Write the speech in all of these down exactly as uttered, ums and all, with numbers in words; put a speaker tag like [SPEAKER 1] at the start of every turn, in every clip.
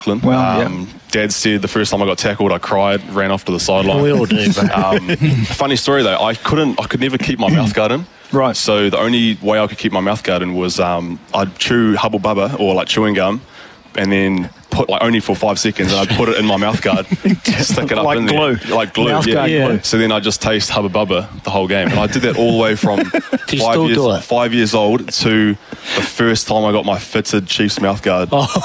[SPEAKER 1] Well,
[SPEAKER 2] um,
[SPEAKER 1] yeah.
[SPEAKER 2] Dad said the first time I got tackled, I cried, ran off to the sideline.
[SPEAKER 3] We all do, but
[SPEAKER 2] um, funny story though, I couldn't, I could never keep my mouth guard in.
[SPEAKER 1] Right.
[SPEAKER 2] So the only way I could keep my mouth guard in was um, I'd chew Hubble Bubba or like chewing gum, and then put like only for five seconds, and I'd put it in my mouth guard, stick it up
[SPEAKER 1] Like
[SPEAKER 2] in
[SPEAKER 1] glue.
[SPEAKER 2] there, like glue.
[SPEAKER 1] Mouth
[SPEAKER 2] yeah.
[SPEAKER 1] guard
[SPEAKER 3] Yeah.
[SPEAKER 1] glue.
[SPEAKER 2] So then I just taste Hubba Bubba the whole game, and I did that all the way from
[SPEAKER 3] you
[SPEAKER 2] five
[SPEAKER 3] still
[SPEAKER 2] years,
[SPEAKER 3] do it?
[SPEAKER 2] five years old to the first time I got my fitted Chiefs mouth guard,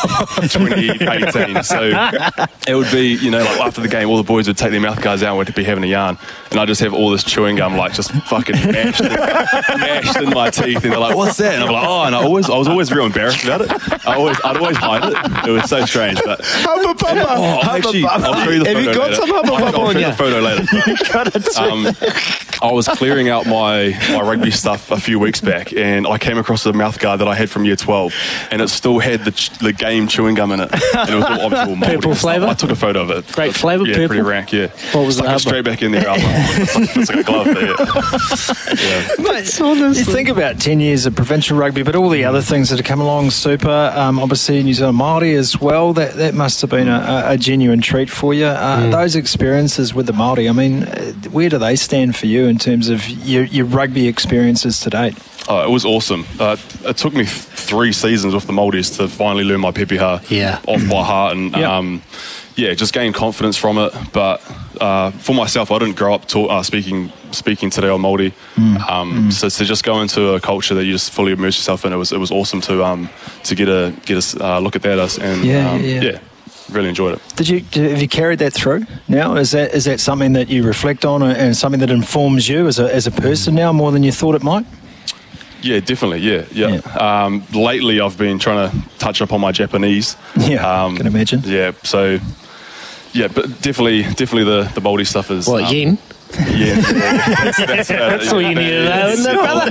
[SPEAKER 2] twenty eighteen. So it would be, you know, like after the game, all the boys would take their mouth guards out and we'd be having a yarn, and I just have all this chewing gum like just fucking mashed, in, mashed in my teeth, and they're like, "What's that?" And I'm like, "Oh," and I always, I was always real embarrassed about it. I always, I'd always hide it. It was so strange, but.
[SPEAKER 4] Hubba Bubba.
[SPEAKER 2] Oh,
[SPEAKER 4] Hubba
[SPEAKER 2] actually,
[SPEAKER 4] Bubba.
[SPEAKER 2] I'll show you the
[SPEAKER 4] Have
[SPEAKER 2] photo
[SPEAKER 4] you got
[SPEAKER 2] later.
[SPEAKER 4] some Hubba
[SPEAKER 2] I'll,
[SPEAKER 4] Bubba
[SPEAKER 2] I'll
[SPEAKER 4] on
[SPEAKER 2] show you
[SPEAKER 4] you?
[SPEAKER 2] the photo later. um, I was clearing out my, my rugby stuff a few weeks back, and I came across a mouth guard that I had from year twelve, and it still had the ch- the game chewing gum in it. And it was all, obviously all moldy
[SPEAKER 3] Purple
[SPEAKER 2] and stuff.
[SPEAKER 3] flavour?
[SPEAKER 2] I took a photo of it.
[SPEAKER 3] Great flavour,
[SPEAKER 2] Yeah,
[SPEAKER 3] purple?
[SPEAKER 2] pretty rank, yeah.
[SPEAKER 3] What was
[SPEAKER 2] Stuck
[SPEAKER 3] the
[SPEAKER 2] it
[SPEAKER 3] Hubba?
[SPEAKER 2] straight back in there. I was like, it's like, it's like a glove there. Yeah.
[SPEAKER 1] Mate, you think about ten years of provincial rugby, but all the other things that have come along, Super, um, obviously New Zealand Māori as well, that, that must have been a, a genuine treat for you. Uh,
[SPEAKER 3] Mm.
[SPEAKER 1] Those experiences with the Māori, I mean, uh, where do they stand for you in terms of your, your rugby experiences to date?
[SPEAKER 2] Oh, it was awesome. Uh, it took me th- three seasons with the Maldives to finally learn my pepeha
[SPEAKER 3] Yeah.
[SPEAKER 2] off by heart, and
[SPEAKER 1] Yep.
[SPEAKER 2] um, yeah, just gain confidence from it. But uh, for myself, I didn't grow up ta- uh, speaking speaking Te Reo Māori. Um, So to just go into a culture that you just fully immerse yourself in, it was it was awesome to um, to get a get a uh, look at that us and
[SPEAKER 1] Yeah,
[SPEAKER 2] um,
[SPEAKER 1] yeah, yeah.
[SPEAKER 2] really enjoyed it.
[SPEAKER 1] Did you did, have you carried that through now? Is that is that something that you reflect on and something that informs you as a as a person now more than you thought it might?
[SPEAKER 2] Yeah, definitely. Yeah, yeah. Um, lately, I've been trying to touch up on my Japanese.
[SPEAKER 1] Yeah,
[SPEAKER 2] um,
[SPEAKER 1] can imagine.
[SPEAKER 2] Yeah, so yeah, but definitely, definitely the the Baldy stuff is.
[SPEAKER 3] What,
[SPEAKER 2] um,
[SPEAKER 3] yen?
[SPEAKER 2] Yeah, that's, that's,
[SPEAKER 3] That's all you need to know, isn't it, brother?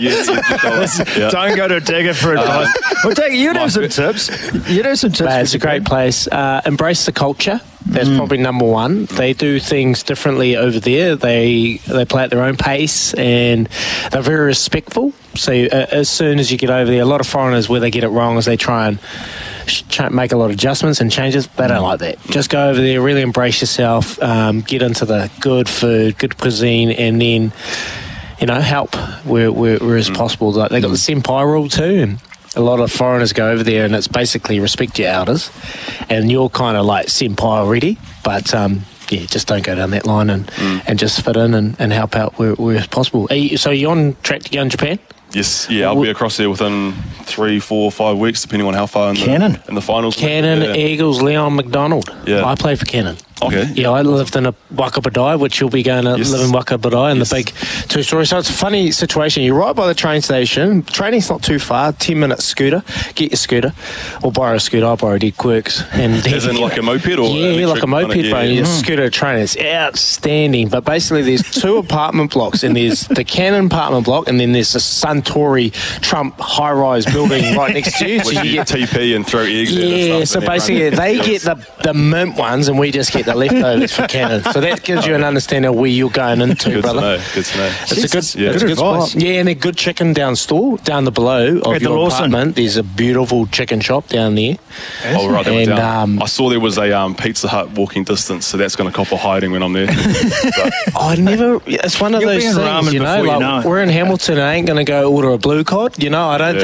[SPEAKER 2] Yeah.
[SPEAKER 1] Don't go to Digger for advice. well, Digger, you'd have some tips. You'd have some tips.
[SPEAKER 3] But
[SPEAKER 1] for
[SPEAKER 3] it's a great
[SPEAKER 1] Japan.
[SPEAKER 3] place. Uh, embrace the culture. That's probably number one. They do things differently over there. They they play at their own pace, and they're very respectful. So uh, as soon as you get over there, a lot of foreigners, where they get it wrong is they try and sh- try and make a lot of adjustments and changes. They don't like that. Just go over there, really embrace yourself, um, get into the good food, good cuisine, and then, you know, help where, where, where is possible. Like, they got the senpai rule too, and a lot of foreigners go over there, and it's basically respect your elders, and you're kind of like senpai already, but um, yeah, just don't go down that line and, and just fit in and, and help out where, where it's possible. Are you, so you're on track to go in Japan?
[SPEAKER 2] Yes, yeah, I'll be across there within three, four, five weeks, depending on how far in
[SPEAKER 1] Cannon.
[SPEAKER 2] the, in the finals.
[SPEAKER 3] Cannon,
[SPEAKER 2] Yeah.
[SPEAKER 3] Eagles, Leon McDonald.
[SPEAKER 2] Yeah.
[SPEAKER 3] I play for Cannon.
[SPEAKER 2] Okay.
[SPEAKER 3] Yeah, I lived in a Wakabadai, which you'll be going to
[SPEAKER 2] Yes.
[SPEAKER 3] live in Wakabadai in
[SPEAKER 2] Yes.
[SPEAKER 3] the big two-story. So it's a funny situation. You're right by the train station. Training's not too far. ten-minute scooter. Get your scooter. Or borrow a scooter. I borrowed Ed Quirks. And
[SPEAKER 2] As in like a moped or
[SPEAKER 3] yeah,
[SPEAKER 2] electric
[SPEAKER 3] like a moped,
[SPEAKER 2] kind of-
[SPEAKER 3] bro.
[SPEAKER 2] yeah,
[SPEAKER 3] You
[SPEAKER 2] yeah.
[SPEAKER 3] scooter to train. It's outstanding. But basically, there's two apartment blocks, and there's the Cannon apartment block, and then there's the Suntory Trump high-rise building right next to you. So
[SPEAKER 2] Which
[SPEAKER 3] you
[SPEAKER 2] you
[SPEAKER 3] get
[SPEAKER 2] T P and throw eggs in and
[SPEAKER 3] yeah,
[SPEAKER 2] stuff
[SPEAKER 3] so
[SPEAKER 2] and then
[SPEAKER 3] basically
[SPEAKER 2] run.
[SPEAKER 3] they get the, the mint ones and we just get the leftovers for Cannon. So that gives you an understanding of where you're going into,
[SPEAKER 2] Good
[SPEAKER 3] brother.
[SPEAKER 2] to know, good to know.
[SPEAKER 3] It's a good,
[SPEAKER 2] Yeah.
[SPEAKER 3] it's a
[SPEAKER 1] Good
[SPEAKER 3] good
[SPEAKER 1] advice.
[SPEAKER 3] spot. Yeah, and a good chicken down store, down the below of
[SPEAKER 1] At the
[SPEAKER 3] your
[SPEAKER 1] Lawson.
[SPEAKER 3] apartment. There's a beautiful chicken shop down there.
[SPEAKER 2] Oh, right, they were
[SPEAKER 3] And,
[SPEAKER 2] down.
[SPEAKER 3] um,
[SPEAKER 2] I saw there was a um, Pizza Hut walking distance, so that's going to cop a hiding when I'm there. But,
[SPEAKER 3] I never. It's one of
[SPEAKER 1] You'll
[SPEAKER 3] those
[SPEAKER 1] be in
[SPEAKER 3] things,
[SPEAKER 1] ramen
[SPEAKER 3] you know.
[SPEAKER 1] before you
[SPEAKER 3] Like
[SPEAKER 1] know it.
[SPEAKER 3] we're in Hamilton. I ain't going to go order a blue cod. You know, I don't
[SPEAKER 2] Yeah.
[SPEAKER 3] think.